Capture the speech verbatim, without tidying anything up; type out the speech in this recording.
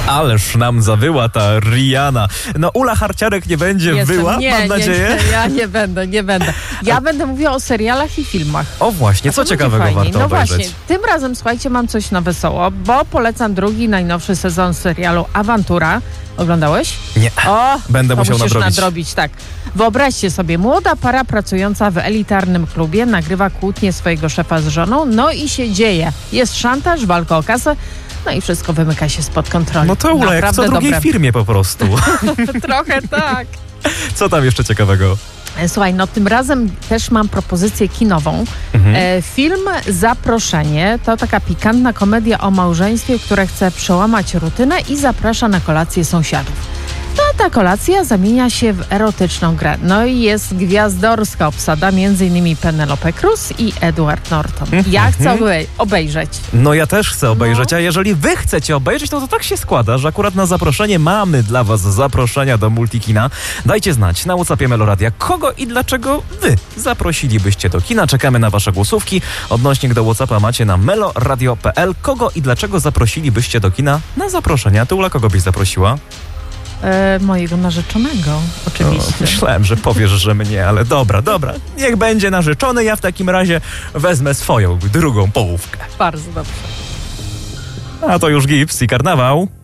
Ależ nam zawyła ta Rihanna. No Ula Harciarek nie będzie Jestem. wyła, nie, mam nie, nadzieję. Nie, ja nie będę, nie będę. Ja będę mówiła o serialach i filmach. O właśnie, A co to będzie ciekawego fajniej. warto No obejrzeć? właśnie, tym razem słuchajcie, mam coś na wesoło, bo polecam drugi, najnowszy sezon serialu Awantura. Oglądałeś? Nie, O, będę to musiał musisz nadrobić. nadrobić. Tak. Wyobraźcie sobie, młoda para pracująca w elitarnym klubie nagrywa kłótnię swojego szefa z żoną, no i się dzieje. Jest szantaż, walka o kasę, no i wszystko wymyka się spod kontroli. No to Ula, jak w co drugiej dobre. firmie po prostu. Trochę tak. Co tam jeszcze ciekawego? Słuchaj, no tym razem też mam propozycję kinową. Mhm. E, film Zaproszenie to taka pikantna komedia o małżeństwie, które chce przełamać rutynę i zaprasza na kolację sąsiadów. No a ta kolacja zamienia się w erotyczną grę. No i jest gwiazdorska obsada, między innymi Penelope Cruz i Edward Norton. Ja chcę obej- obejrzeć. No ja też chcę obejrzeć, No. a jeżeli wy chcecie obejrzeć, no to tak się składa, że akurat na zaproszenie mamy dla was zaproszenia do Multikina. Dajcie znać na WhatsAppie Meloradia, kogo i dlaczego wy zaprosilibyście do kina. Czekamy na wasze głosówki. Odnośnik do WhatsAppa macie na meloradio kropka p l. Kogo i dlaczego zaprosilibyście do kina na zaproszenia? Ty, Ula, kogo byś zaprosiła? E, mojego narzeczonego, oczywiście. O, myślałem, że powiesz, że mnie, ale dobra, dobra. Niech będzie narzeczony, ja w takim razie wezmę swoją drugą połówkę. Bardzo dobrze. A to już Gips i Karnawał.